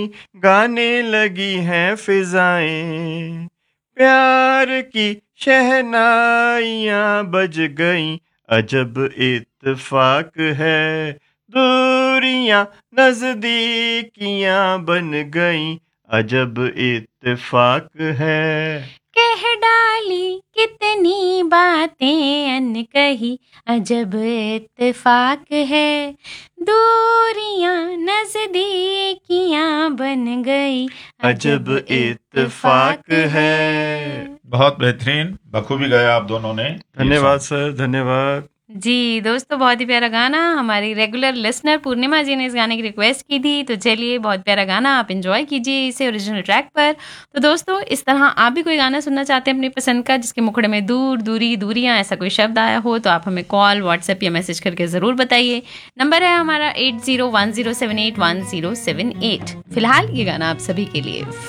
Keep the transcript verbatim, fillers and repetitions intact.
गाने लगी हैं फिजाएं, प्यार की शहनाइयाँ बज गईं, अजब इत्तेफाक है, दूरियां नजदीकियां बन गईं, अजब इत्तेफाक है। कह डाली कितनी बातें अनकही, अजब इत्तेफाक है, दूरियां नजदीकियां बन गई, अजब इत्तेफाक है। बहुत बेहतरीन, बखूबी गाया आप दोनों ने। धन्यवाद सर, धन्यवाद जी दोस्तों, बहुत ही प्यारा गाना। हमारी रेगुलर लिसनर पूर्णिमा जी ने इस गाने की रिक्वेस्ट की थी, तो चलिए बहुत प्यारा गाना, आप एंजॉय कीजिए इसे ओरिजिनल ट्रैक पर। तो दोस्तों, इस तरह आप भी कोई गाना सुनना चाहते हैं अपनी पसंद का, जिसके मुखड़े में दूर, दूरी, दूरियां ऐसा कोई शब्द आया हो, तो आप हमें कॉल, व्हाट्सएप या मैसेज करके ज़रूर बताइए। नंबर है हमारा eight zero one zero seven eight one zero seven eight. फिलहाल ये गाना आप सभी के लिए